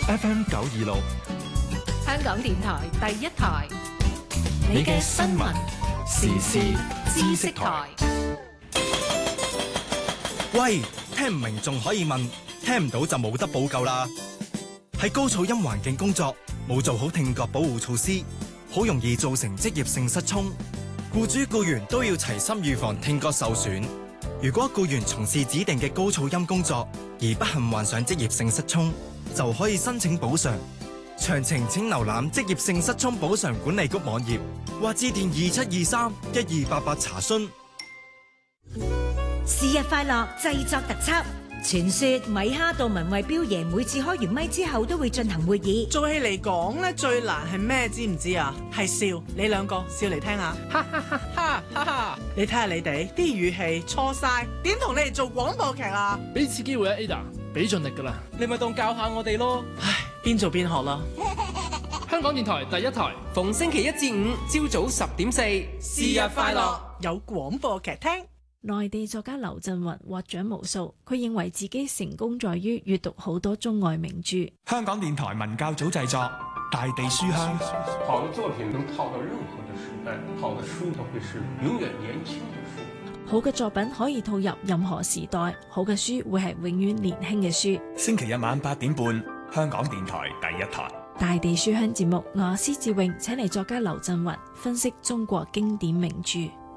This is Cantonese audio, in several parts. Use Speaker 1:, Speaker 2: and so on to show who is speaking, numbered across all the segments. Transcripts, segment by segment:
Speaker 1: FM 926，
Speaker 2: 香港電台第一台，
Speaker 1: 你嘅新聞時事知識台。
Speaker 3: 喂，聽唔明仲可以問，聽唔到就冇得補救啦。喺高噪音環境工作，冇做好聽覺保護措施，好容易造成職業性失聰。僱主僱員都要齊心預防聽覺受損。如果僱員從事指定嘅高噪音工作而不幸患上職業性失聰，就可以申請補償。詳情請瀏覽職業性失聰補償管理局網頁，或致電27231288查詢。
Speaker 4: 是日快樂製作特輯。傳說米哈杜文慧彪爺每次開完咪之後都會進行會議。
Speaker 5: 做戲嚟講咧，最難係咩？知唔知啊？係笑。你兩個笑嚟聽下，哈哈哈哈哈哈！你睇下你哋啲語氣錯晒，點同你哋做廣播劇啊？
Speaker 6: 俾次機會啊 Ada， 俾盡力噶啦。
Speaker 7: 你咪當教下我哋咯。
Speaker 5: 唉，邊做邊學啦。
Speaker 6: 香港電台第一台，
Speaker 7: 逢星期一至五朝早10:04，是日快樂，
Speaker 5: 有廣播劇聽。
Speaker 8: 內地作家劉震雲獲獎無數，佢認為自己成功在於閱讀好多中外名著。
Speaker 1: 香港電台文教組製作《大地書香》。
Speaker 9: 好的作品能套到任何的時代，好的書都會是永遠年輕的書。
Speaker 8: 好嘅作品可以套入任何時代，好嘅書會係永遠年輕嘅書。
Speaker 1: 星期日晚8:30，香港電台第一台。
Speaker 8: 大地書香節目，我施志穎請嚟作家劉震雲分析中國經典名著。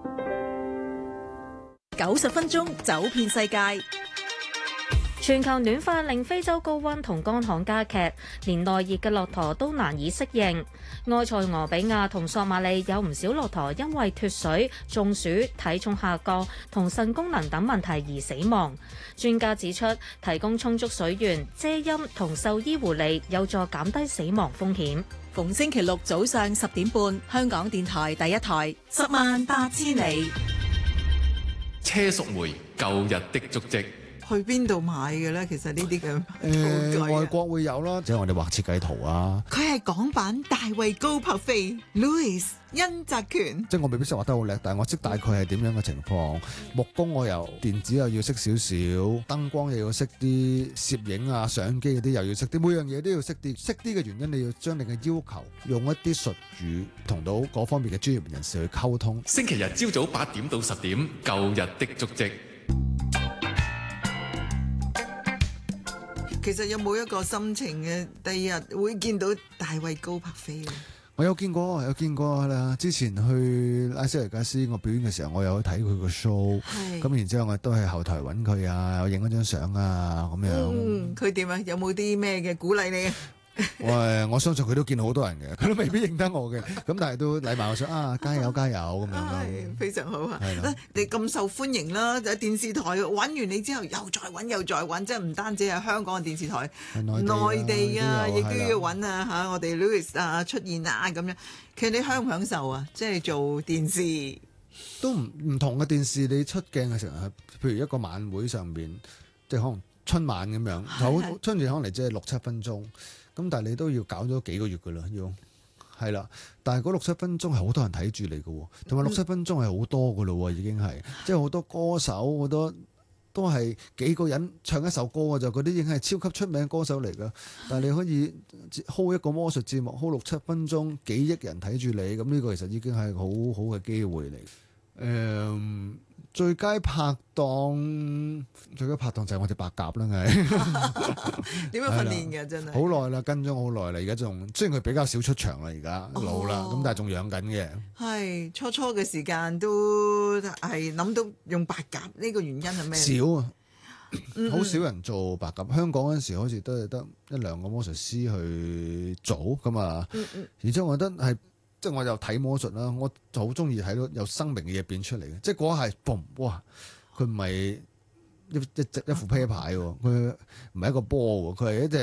Speaker 10: 90分鐘走遍世界。
Speaker 11: 全球暖化令非洲高溫同乾旱加劇，連耐熱嘅駱駝都難以適應。埃塞俄比亞同索馬里有唔少駱駝因為脫水、中暑、體重下降同腎功能等問題而死亡。專家指出，提供充足水源、遮陰同獸醫護理有助減低死亡風險。
Speaker 10: 逢星期六早上10點半，香港電台第一台，10萬八千里。
Speaker 12: 車淑梅舊日的足跡。
Speaker 13: 去邊度買嘅咧？其實呢啲嘅
Speaker 14: 外國會有啦，即係我哋畫設計圖啊。
Speaker 13: 佢係港版大衛高柏飛 Louis 恩澤權。
Speaker 14: 即係我未必識畫得好叻，但係我識大概係點樣嘅情況。木工我又電子又要識少少，燈光又要識啲，攝影啊相機嗰啲又要識啲，每樣嘢都要識啲。識啲嘅原因，你要將你嘅要求用一啲術語同到嗰方面嘅專業人士去溝通。
Speaker 12: 星期日朝早8點到10點，舊日的足跡。
Speaker 13: 其實有冇一個心情嘅第二日會見到大衛高柏飛咧？
Speaker 14: 我有見過啦。之前去拉斯維加斯我表演嘅時候，我有睇佢個 show，咁然之後我都喺後台揾佢啊，我影咗張相啊咁樣。
Speaker 13: 佢點啊？有冇啲咩嘅鼓勵你啊？
Speaker 14: 我相信佢都見到好多人嘅，佢都未必認得我嘅，咁但係都禮貌上啊，加油咁樣咯。
Speaker 13: 非常好啊！你咁受歡迎啦，喺電視台揾完你之後又再揾，即係唔單止係香港嘅電視台，內地啊，亦都要揾啊嚇！我哋 Louis 啊出現啊咁樣。其實你享唔享受啊？即係做電視
Speaker 14: 都唔同嘅電視，你出鏡嘅時候，譬如一個晚會上邊，即係可能春晚咁樣，春節可能即係6-7分鐘。咁但係你都要搞咗幾個月㗎啦，係啦。但係嗰6-7分鐘係好多人睇住你嘅喎，同埋6-7分鐘係好多㗎咯，已經係即係好多歌手，好多都係幾個人唱一首歌嘅就嗰啲已經係超級出名歌手嚟㗎。但係你可以 hold 一個魔術節目 hold 6-7分鐘，幾億人睇住你，咁呢個其實已經係好好嘅機會嚟。最佳拍檔就係我哋白鴿啦，係
Speaker 13: 點樣訓練嘅真係
Speaker 14: 好耐啦，跟咗好耐啦，而家仲雖然佢比較少出場啦，而家老啦，咁但係仲養緊嘅。
Speaker 13: 係初嘅時間都係諗到用白鴿，呢個原因係咩？
Speaker 14: 少啊，好少人做白鴿。香港嗰陣時好似都係得1-2個魔術師去做咁啊，然之後我覺得係。即係我又睇魔術啦，我就好中意睇到有生命嘅嘢變出嚟嘅，即係嗰下係嘣，哇！佢唔係一副啤牌喎，佢唔係一個波喎，佢係一隻